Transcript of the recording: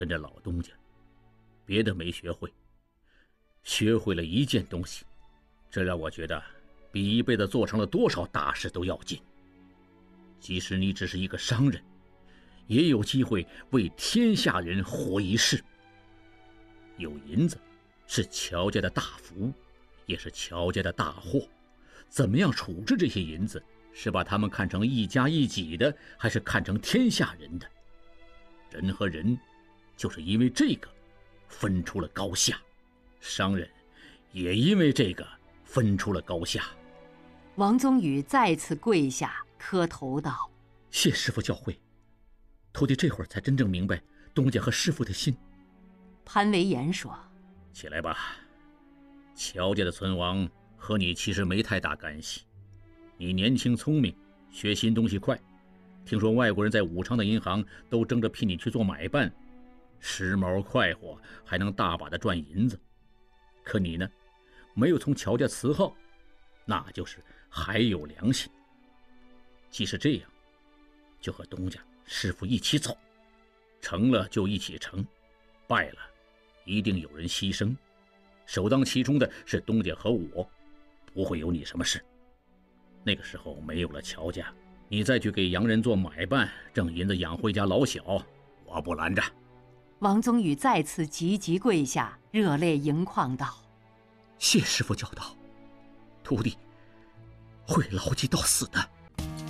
跟着老东家，别的没学会，学会了一件东西，这让我觉得比一辈子做成了多少大事都要紧。即使你只是一个商人，也有机会为天下人活一世。有银子是乔家的大福，也是乔家的大祸。怎么样处置这些银子，是把他们看成一家一己的，还是看成天下人的？人和人就是因为这个分出了高下，商人也因为这个分出了高下。 王宗宇再次跪下磕头道： 谢师傅教诲，徒弟这会儿才真正明白东家和师傅的心。 潘维言说： 起来吧，乔家的存亡和你其实没太大干系。你年轻聪明，学新东西快，听说外国人在武昌的银行都争着聘你去做买办，时髦快活，还能大把的赚银子。可你呢，没有从乔家辞号，那就是还有良心。既是这样，就和东家师傅一起走，成了就一起成，败了一定有人牺牲，首当其冲的是东家和我，不会有你什么事。那个时候没有了乔家，你再去给洋人做买办，挣银子养活一家老小，我不拦着。 王宗宇再次急急跪下，热泪盈眶道： 谢师傅教导，徒弟会牢记到死的。